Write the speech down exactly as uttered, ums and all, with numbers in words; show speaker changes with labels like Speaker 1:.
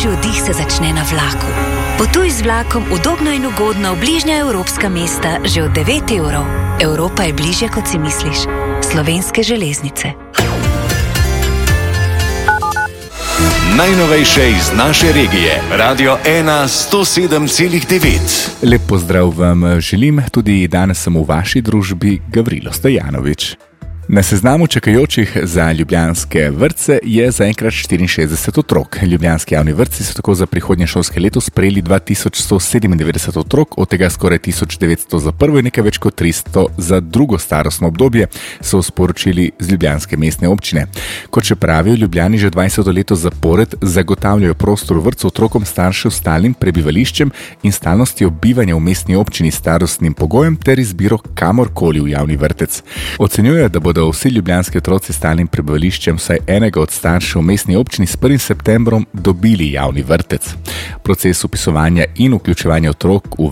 Speaker 1: Najboljši oddih se začne na vlaku. Potuj z vlakom udobno in ugodno v bližnja evropska mesta že od devet evrov. Evropa je bližje, kot si misliš. Slovenske železnice.
Speaker 2: Najnovejše iz naše regije. Radio ena sto sedem celih devet.
Speaker 3: Lep pozdrav vam želim, tudi danes sem v vaši družbi Gavrilo Stojanovič. Na seznamu čakajočih za ljubljanske vrtce je zaenkrat štiriinšestdeset otrok. Ljubljanski javni vrtci so tako za prihodnje šolske leto sprejeli dva tisoč sto sedemindevetdeset otrok, od tega skoraj tisoč devetsto za prvo in nekaj več kot tristo za drugo starostno obdobje, so sporočili z ljubljanske mestne občine. Kot še pravijo, Ljubljani že dvajseto leto zapored zagotavljajo prostor v vrtcu otrokom staršev s stalnim prebivališčem in stalnostjo bivanja v mestni občini s starostnim pogojem ter izbiro kamorkoli v javni vrtec. Ocenjujejo, da bodo vsi ljubljanski otroci s stalnim prebivališčem vsaj enega od staršev v mestni občini s prvim septembrom dobili javni vrtec. Proces vpisovanja in vključevanja otrok v